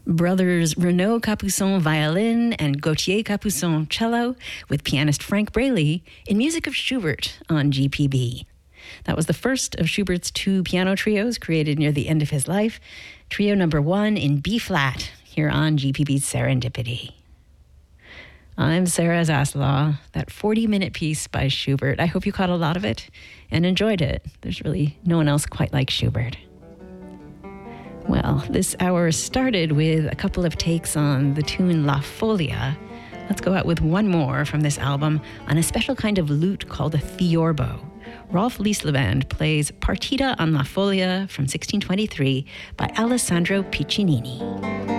Brothers Renaud Capuçon violin and Gauthier Capuçon cello with pianist Frank Braley in music of Schubert on GPB. That was the first of Schubert's 2 piano trios created near the end of his life. Trio number 1 in B-flat here on GPB's Serendipity. I'm Sarah Zaslaw, that 40-minute piece by Schubert. I hope you caught a lot of it and enjoyed it. There's really no one else quite like Schubert. Well, this hour started with a couple of takes on the tune La Folia. Let's go out with one more from this album on a special kind of lute called a theorbo. Rolf Lieslevand plays Partita on La Folia from 1623 by Alessandro Piccinini.